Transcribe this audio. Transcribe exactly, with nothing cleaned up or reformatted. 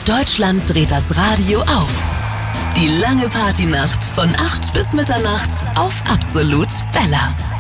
Deutschland dreht das Radio auf. Die lange Partynacht von acht bis Mitternacht auf Absolut Bella.